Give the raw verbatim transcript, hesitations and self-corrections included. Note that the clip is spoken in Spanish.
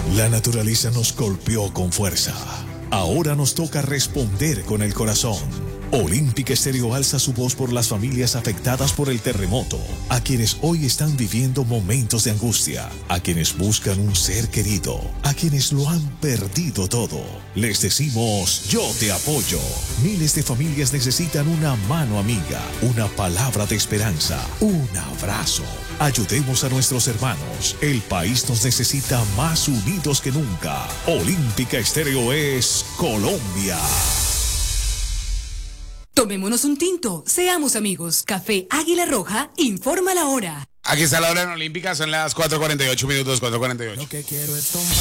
La naturaleza nos golpeó con fuerza. Ahora nos toca responder con el corazón. Olímpica Estéreo alza su voz por las familias afectadas por el terremoto, a quienes hoy están viviendo momentos de angustia, a quienes buscan un ser querido, a quienes lo han perdido todo. Les decimos, yo te apoyo. Miles de familias necesitan una mano amiga, una palabra de esperanza, un abrazo. Ayudemos a nuestros hermanos. El país nos necesita más unidos que nunca. Olímpica Estéreo es Colombia. Tomémonos un tinto, seamos amigos. Café Águila Roja informa la hora. Aquí está la hora en Olímpica, son las cuatro cuarenta y ocho minutos, cuatro cuarenta y ocho. Lo que quiero es tomar.